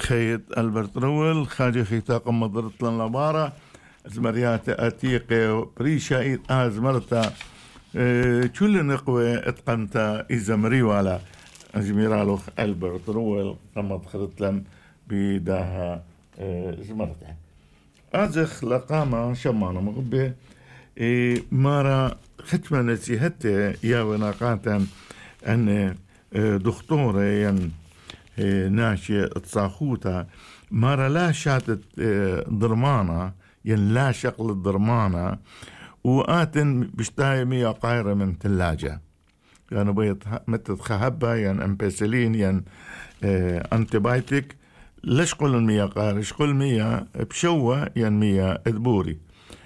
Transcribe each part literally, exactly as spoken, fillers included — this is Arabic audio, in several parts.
خيط ألبرت رول خاجي خيطاق مضرط لن لبارة زمريات أتيقي بريشا أزمرتا كل نقوى اتقنتا إزمري ولا أزميرالوخ ألبرت رول قمت خرطلن بداها زمرتا أزخ لقامة شمانا مغبي مارا ختمة نسيهته يا وناقاتا أن دكتورة ين ناشي تصاخوتا مارا لا شاتت ضرمانة ين لا شغل الضرمانة وآتن بشتاي مية قايرة من تلاجة يعني بيت متت خهبة ين امبسلين ين انتبايتك ليش قل مية قايرة شقل مية بشوة ين مية ادبوري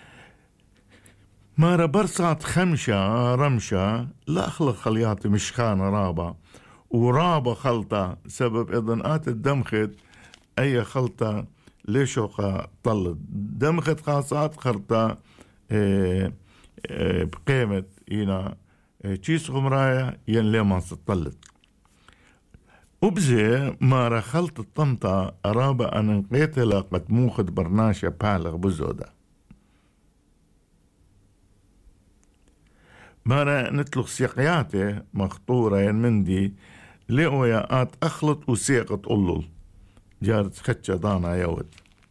مارا برصات خمشة رمشة لا أخلق خلياتي مشخانة رابة ورابة خلطة سبب إذن الدمخت أي خلطة ليشوقة طلت دمخت خاصات خلطة اه اه بقيمة هنا تشيس غمرايا ين لما ستطلت وبزي مارا خلطة طمطة رابة أن انقيتلا قد موخد برناشة بالغ بزودة مارا نتلق سيقياته مخطورة ين مندي لقويا آت أخلط وسيقت أولول جارت خدشة دانا يود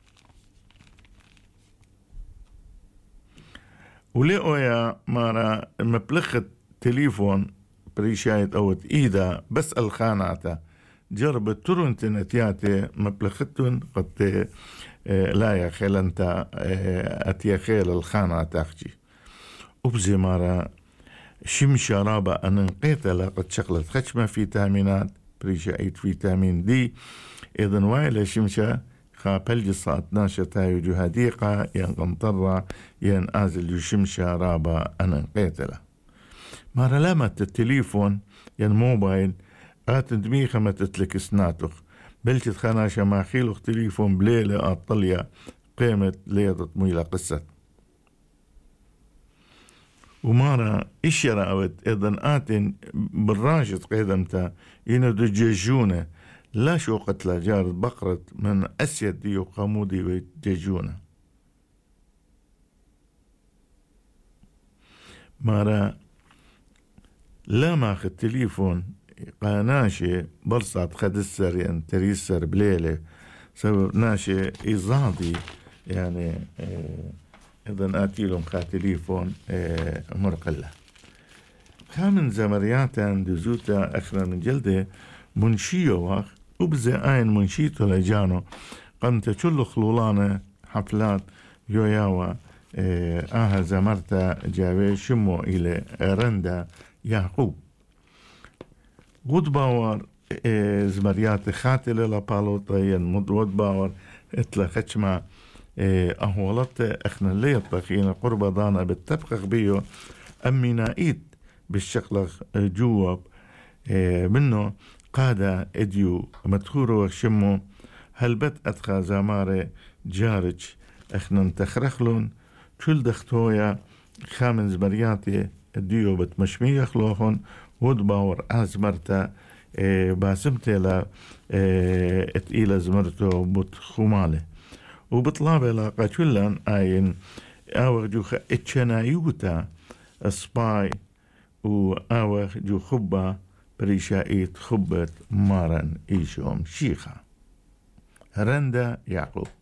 ولقويا مارا مبلخت تليفون بريشايت أوت إيدا بس الخاناتا جربت ترون تنتياتي مبلختون قد لا يا خيل انت أتيا خيل الخاناتا أخجي وبزي مارا شمشة رابة أن انقيتها قد شغلت خشمة فيتامينات بريشايت فيتامين دي إذن وايلة شمشة خابل جصات ناشة تايو جهاديقة ين قنطرة ين آزل شمشة رابة أن انقيتها مارا لامت التليفون ين موبايل آتن دميخة ما تتلك سناتخ بلتت خاناشة ما خيلوخ تليفون بليلة آطلية قيمت ليضة ميلة قصة ومارا إشيرا أود إذن آتن بالراشد قيدمتا يندو جيجونة لا شو قتل جارت بقرة من أسيد ديو قامودي وجيجونة مارا لا ماخذ تليفون قاناشي برصات خدسر يعني تريسر بليلة سبب ناشي إيزادي يعني اه إذن آتيلهم خا تليفون اه مرقلة خامن زمرياتا دزوتا أخرى من جلده منشيو واخ وبزي آين منشيتو لجانو قمت كل خلولانة حفلات يوياوا اه آها زمرتا جاوي شمو إلى رندا يعقوب غود باور اه زمريات خاتلة لبالوطا ين مدود باور اتلا خشما أهولت إخنا اللي يطبخين قرب دانا بالتبخخ بيو أمينا إيد بالشقلخ جواب منه قادة إديو مدخورو وشمو هلبت أدخى زمارة جارج إخنا انتخرخلون كل دختويا خامن زمرياتي إديو بتمشمية خلوهن ودباور أزمرتا باسمتي لا اتقيلة زمرتو بتخماله وبطلابة لاقا كلان آين آوغ جو اتشنايوتا سباي وآوغ جو خبا بريشايت خبت مارن إيشوم شيخا رندا يعقوب.